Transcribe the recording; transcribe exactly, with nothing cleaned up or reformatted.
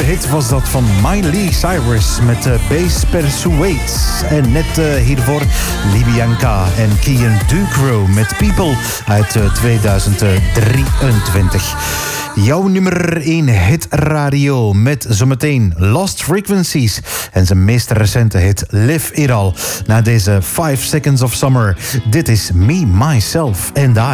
hit was dat van Miley Cyrus met uh, Bass Persuades. En net uh, hiervoor Libianca en Kian Ducro met People uit uh, tweeduizend drieëntwintig. Jouw nummer één hit radio met zometeen Lost Frequencies en zijn meest recente hit Live It All. Na deze five seconds of Summer, dit is Me, Myself and I.